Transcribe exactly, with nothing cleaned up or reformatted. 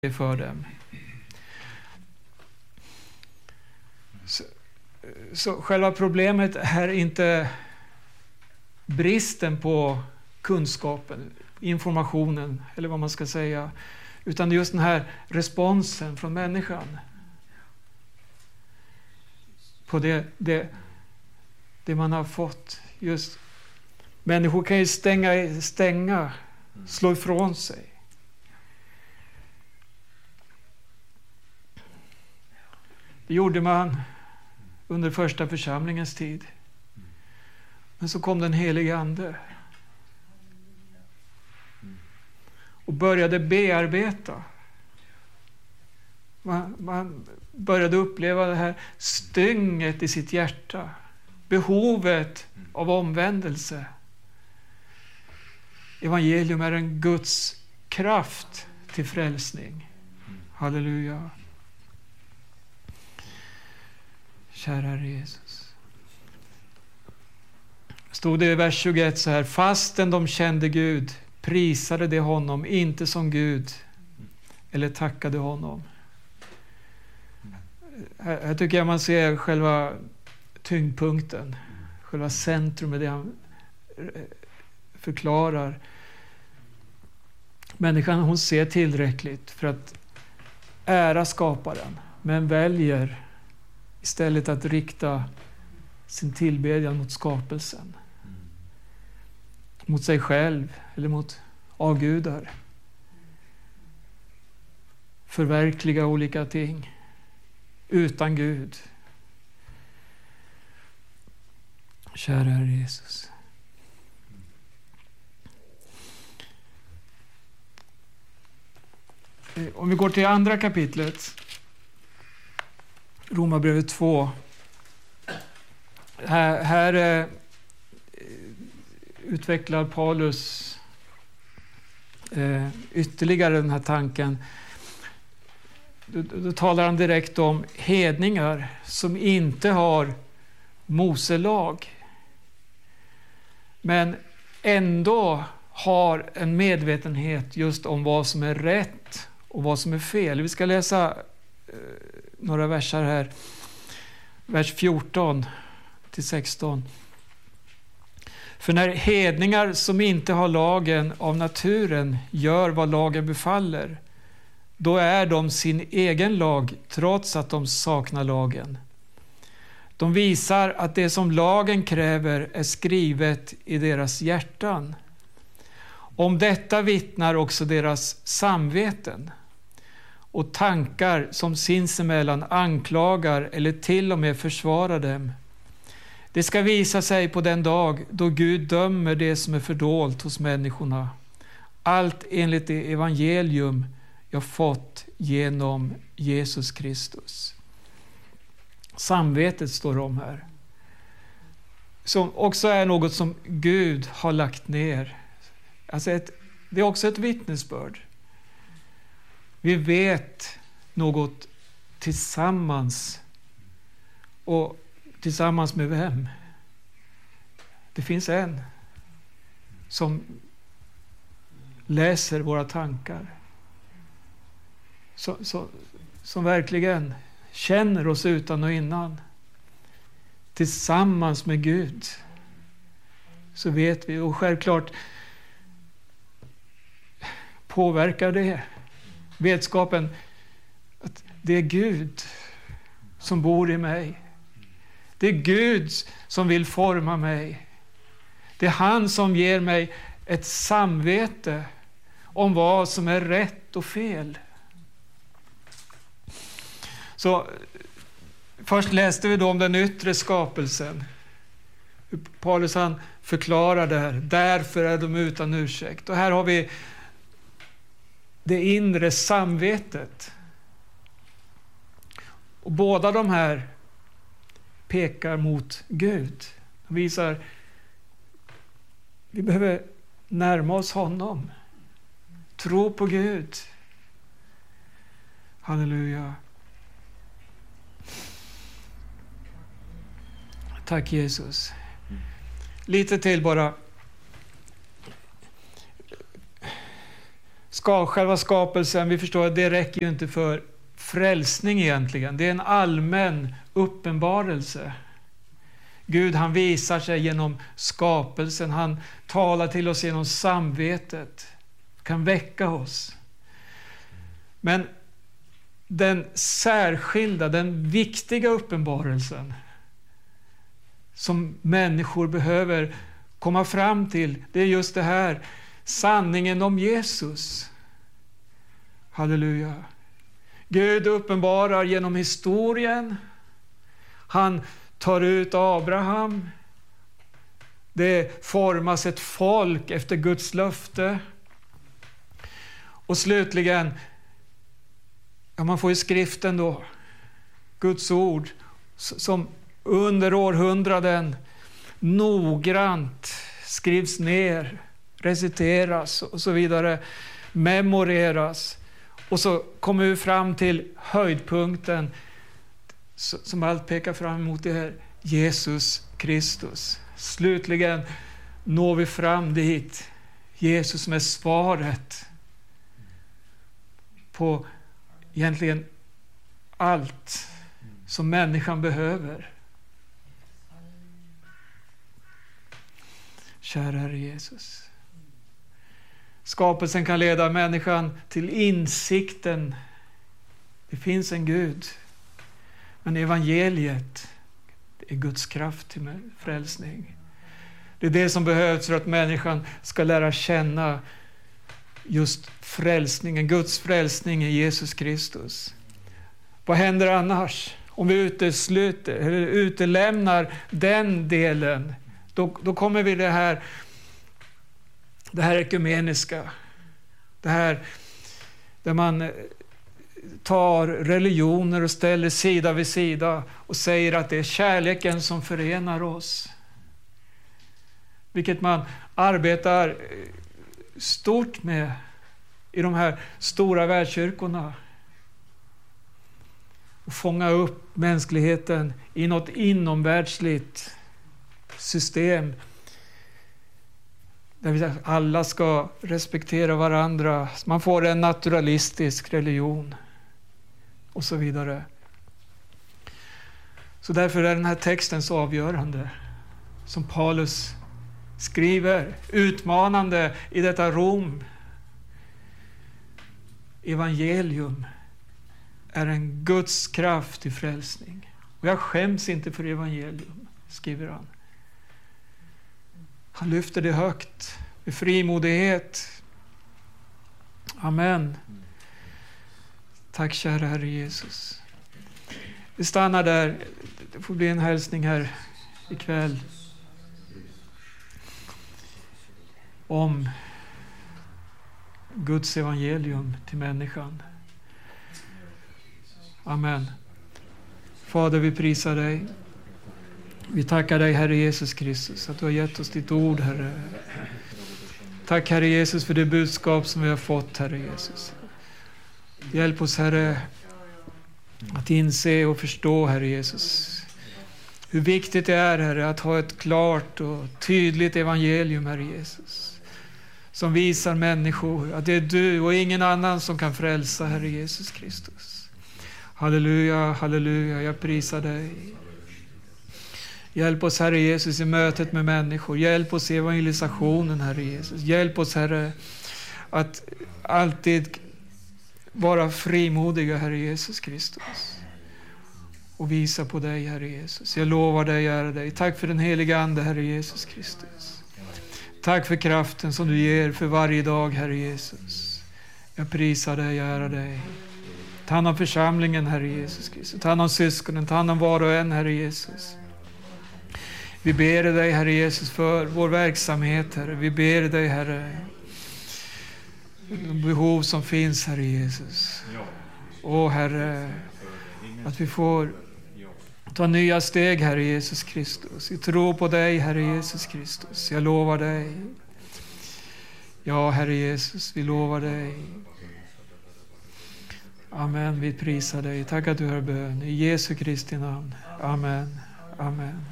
för dem. Så, så själva problemet är inte bristen på kunskapen, informationen eller vad man ska säga, utan det är just den här responsen från människan på det, det, det man har fått. Just människor kan ju stänga, stänga slå ifrån sig. Det gjorde man under första församlingens tid. Men så kom den helige ande och började bearbeta. Man, man började uppleva det här stynget i sitt hjärta. Behovet av omvändelse. Evangelium är en Guds kraft till frälsning. Halleluja. Kära Jesus. Stod det i vers tjugoett så här: fastän de kände Gud prisade de honom inte som Gud eller tackade honom. Här, här tycker jag man ser själva tyngdpunkten, själva centrum i det han förklarar. Människan, hon ser tillräckligt för att ära skaparen, men väljer istället att rikta sin tillbedjan mot skapelsen. Mot sig själv eller mot avgudar. Förverkliga olika ting utan Gud. Kära Herre Jesus. Om vi går till andra kapitlet, Romarbrevet två. Här, här eh, utvecklar Paulus eh, ytterligare den här tanken. Då, då talar han direkt om hedningar som inte har Moselag, men ändå har en medvetenhet just om vad som är rätt och vad som är fel. Vi ska läsa eh, några versar här. Vers fjorton till sexton. För när hedningar som inte har lagen av naturen gör vad lagen befaller, då är de sin egen lag trots att de saknar lagen. De visar att det som lagen kräver är skrivet i deras hjärtan. Om detta vittnar också deras samveten och tankar som sinsemellan anklagar eller till och med försvarar dem. Det ska visa sig på den dag då Gud dömer det som är fördolt hos människorna. Allt enligt det evangelium jag fått genom Jesus Kristus. Samvetet står om här. Som också är något som Gud har lagt ner. Alltså ett, det är också ett vittnesbörd. Vi vet något tillsammans. Och tillsammans med vem? Det finns en som läser våra tankar. Så, så, som verkligen känner oss utan och innan. Tillsammans med Gud. Så vet vi. Och självklart påverkar det vetskapen att det är Gud som bor i mig. Det är Gud som vill forma mig. Det är han som ger mig ett samvete om vad som är rätt och fel. Så först läste vi då om den yttre skapelsen. Paulus han förklarar det här. Därför är de utan ursäkt. Och här har vi det inre samvetet. Och båda de här pekar mot Gud. De visar vi behöver närma oss honom. Tro på Gud. Halleluja. Tack Jesus. Lite till bara. ska, själva skapelsen, vi förstår att det räcker ju inte för frälsning egentligen. Det är en allmän uppenbarelse. Gud, han visar sig genom skapelsen. Han talar till oss genom samvetet. Kan väcka oss. Men den särskilda, den viktiga uppenbarelsen som människor behöver komma fram till, det är just det här. Sanningen om Jesus. Halleluja. Gud uppenbarar genom historien. Han tar ut Abraham. Det formas ett folk efter Guds löfte. Och slutligen, ja, man får ju skriften då. Guds ord som under århundraden noggrant skrivs ner, reciteras och så vidare, memoreras. Och så kommer vi fram till höjdpunkten som allt pekar fram emot, det här Jesus Kristus. Slutligen når vi fram dit. Jesus som är svaret på egentligen allt som människan behöver. Kära Herre Jesus. Skapelsen kan leda människan till insikten. Det finns en Gud. Men evangeliet är Guds kraft till frälsning. Det är det som behövs för att människan ska lära känna just frälsningen, Guds frälsning i Jesus Kristus. Vad händer annars? Om vi utesluter, eller utelämnar den delen, då, då kommer vi det här, det här ekumeniska. Det här där man tar religioner och ställer sida vid sida och säger att det är kärleken som förenar oss. Vilket man arbetar stort med i de här stora världskyrkorna. Och fånga upp mänskligheten i något inomvärldsligt system. Där vi alla ska respektera varandra. Man får en naturalistisk religion. Och så vidare. Så därför är den här texten så avgörande. Som Paulus skriver. Utmanande i detta Rom. Evangelium är en Guds kraft till frälsning. Och jag skäms inte för evangelium, skriver han. Han lyfter det högt med frimodighet. Amen. Tack kära Herre Jesus. Vi stannar där. Det får bli en hälsning här ikväll. Om Guds evangelium till människan. Amen. Fader, vi prisar dig. Vi tackar dig, Herre Jesus Kristus, att du har gett oss ditt ord, Herre. Tack, Herre Jesus, för det budskap som vi har fått, Herre Jesus. Hjälp oss, Herre, att inse och förstå, Herre Jesus, hur viktigt det är, Herre, att ha ett klart och tydligt evangelium, Herre Jesus, som visar människor att det är du och ingen annan som kan frälsa, Herre Jesus Kristus. Halleluja, halleluja, jag prisar dig. Hjälp oss, Herre Jesus, i mötet med människor. Hjälp oss i evangelisationen, Herre Jesus. Hjälp oss, Herre, att alltid vara frimodiga, Herre Jesus Kristus. Och visa på dig, Herre Jesus. Jag lovar dig, ära dig. Tack för den heliga Ande, Herre Jesus Kristus. Tack för kraften som du ger för varje dag, Herre Jesus. Jag prisar dig, jag ärar dig. Ta hand om församlingen, Herre Jesus Kristus. Ta hand om syskonen, ta hand om var och en, Herre Jesus. Vi ber dig, Herre Jesus, för vår verksamhet, Herre. Vi ber dig, Herre, de behov som finns, Herre Jesus. Åh, Herre, att vi får ta nya steg, Herre Jesus Kristus. Vi tror på dig, Herre Jesus Kristus. Jag lovar dig. Ja, Herre Jesus, vi lovar dig. Amen, vi prisar dig. Tack att du hör bön. I Jesu Kristi namn. Amen. Amen.